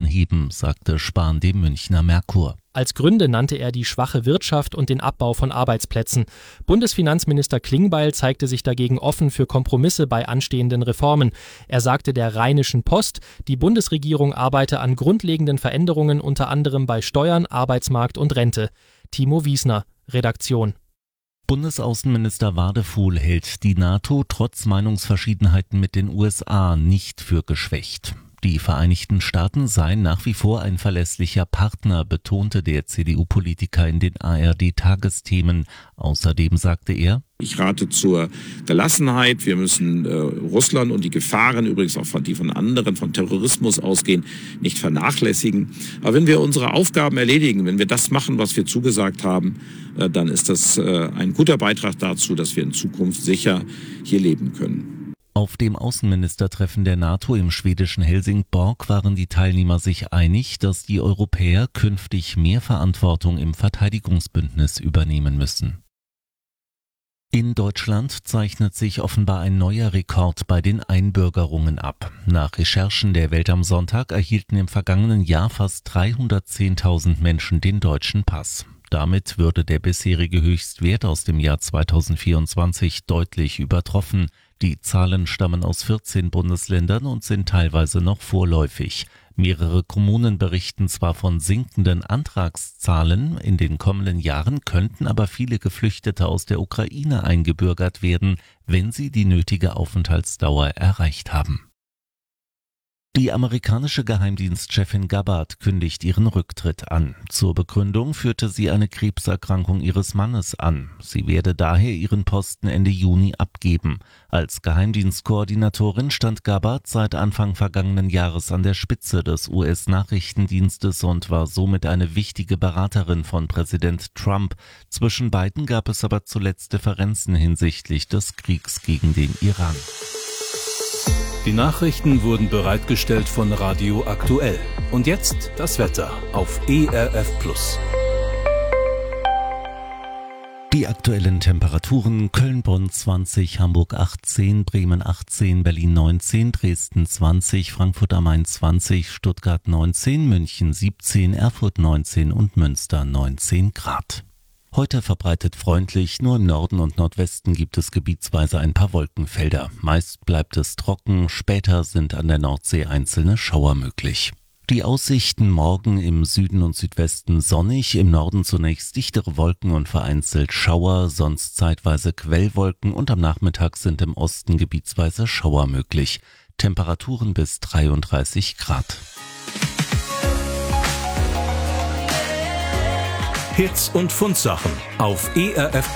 anheben, sagte Spahn dem Münchner Merkur. Als Gründe nannte er die schwache Wirtschaft und den Abbau von Arbeitsplätzen. Bundesfinanzminister Klingbeil zeigte sich dagegen offen für Kompromisse bei anstehenden Reformen. Er sagte der Rheinischen Post, die Bundesregierung arbeite an grundlegenden Veränderungen, unter anderem bei Steuern, Arbeitsmarkt und Rente. Timo Wiesner, Redaktion. Bundesaußenminister Wadefuhl hält die NATO trotz Meinungsverschiedenheiten mit den USA nicht für geschwächt. Die Vereinigten Staaten seien nach wie vor ein verlässlicher Partner, betonte der CDU-Politiker in den ARD-Tagesthemen. Außerdem sagte er: Ich rate zur Gelassenheit. Wir müssen Russland und die Gefahren, übrigens auch von anderen, von Terrorismus ausgehen, nicht vernachlässigen. Aber wenn wir unsere Aufgaben erledigen, wenn wir das machen, was wir zugesagt haben, dann ist das ein guter Beitrag dazu, dass wir in Zukunft sicher hier leben können. Auf dem Außenministertreffen der NATO im schwedischen Helsingborg waren die Teilnehmer sich einig, dass die Europäer künftig mehr Verantwortung im Verteidigungsbündnis übernehmen müssen. In Deutschland zeichnet sich offenbar ein neuer Rekord bei den Einbürgerungen ab. Nach Recherchen der Welt am Sonntag erhielten im vergangenen Jahr fast 310.000 Menschen den deutschen Pass. Damit würde der bisherige Höchstwert aus dem Jahr 2024 deutlich übertroffen. Die Zahlen stammen aus 14 Bundesländern und sind teilweise noch vorläufig. Mehrere Kommunen berichten zwar von sinkenden Antragszahlen, in den kommenden Jahren könnten aber viele Geflüchtete aus der Ukraine eingebürgert werden, wenn sie die nötige Aufenthaltsdauer erreicht haben. Die amerikanische Geheimdienstchefin Gabbard kündigt ihren Rücktritt an. Zur Begründung führte sie eine Krebserkrankung ihres Mannes an. Sie werde daher ihren Posten Ende Juni abgeben. Als Geheimdienstkoordinatorin stand Gabbard seit Anfang vergangenen Jahres an der Spitze des US-Nachrichtendienstes und war somit eine wichtige Beraterin von Präsident Trump. Zwischen beiden gab es aber zuletzt Differenzen hinsichtlich des Kriegs gegen den Iran. Die Nachrichten wurden bereitgestellt von Radio Aktuell. Und jetzt das Wetter auf ERF+. Die aktuellen Temperaturen: Köln, Bonn 20, Hamburg 18, Bremen 18, Berlin 19, Dresden 20, Frankfurt am Main 20, Stuttgart 19, München 17, Erfurt 19 und Münster 19 Grad. Heute verbreitet freundlich, nur im Norden und Nordwesten gibt es gebietsweise ein paar Wolkenfelder. Meist bleibt es trocken, später sind an der Nordsee einzelne Schauer möglich. Die Aussichten: morgen im Süden und Südwesten sonnig, im Norden zunächst dichtere Wolken und vereinzelt Schauer, sonst zeitweise Quellwolken und am Nachmittag sind im Osten gebietsweise Schauer möglich. Temperaturen bis 33 Grad. Hits und Fundsachen auf ERF+.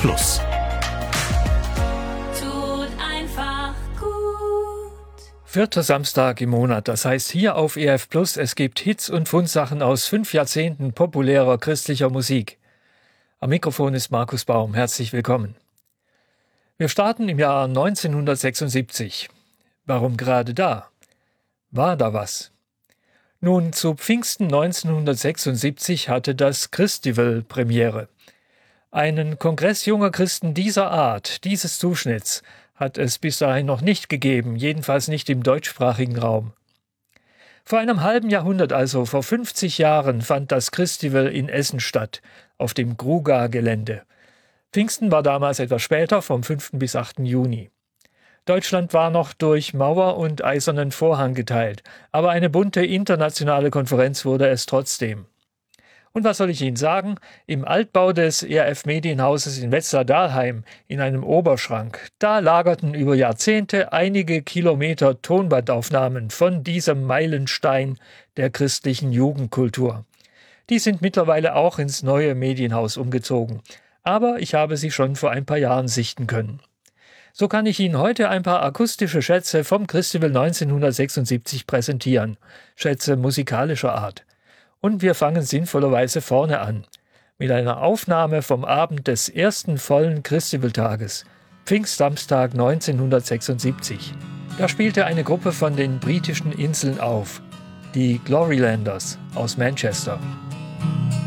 Tut einfach gut. 4. Samstag im Monat, das heißt hier auf ERF+, es gibt Hits und Fundsachen aus 5 Jahrzehnten populärer christlicher Musik. Am Mikrofon ist Markus Baum, herzlich willkommen. Wir starten im Jahr 1976. Warum gerade da? War da was? Nun, zu Pfingsten 1976 hatte das Christival Premiere. Einen Kongress junger Christen dieser Art, dieses Zuschnitts, hat es bis dahin noch nicht gegeben, jedenfalls nicht im deutschsprachigen Raum. Vor einem halben Jahrhundert, also vor 50 Jahren, fand das Christival in Essen statt, auf dem Gruga-Gelände. Pfingsten war damals etwas später, vom 5. bis 8. Juni. Deutschland war noch durch Mauer und Eisernen Vorhang geteilt, aber eine bunte internationale Konferenz wurde es trotzdem. Und was soll ich Ihnen sagen? Im Altbau des ERF Medienhauses in Wetzlar-Dahlheim, in einem Oberschrank, da lagerten über Jahrzehnte einige Kilometer Tonbandaufnahmen von diesem Meilenstein der christlichen Jugendkultur. Die sind mittlerweile auch ins neue Medienhaus umgezogen, aber ich habe sie schon vor ein paar Jahren sichten können. So kann ich Ihnen heute ein paar akustische Schätze vom Christival 1976 präsentieren. Schätze musikalischer Art. Und wir fangen sinnvollerweise vorne an. Mit einer Aufnahme vom Abend des ersten vollen Christivaltages, Pfingstsamstag 1976. Da spielte eine Gruppe von den britischen Inseln auf. Die Glorylanders aus Manchester.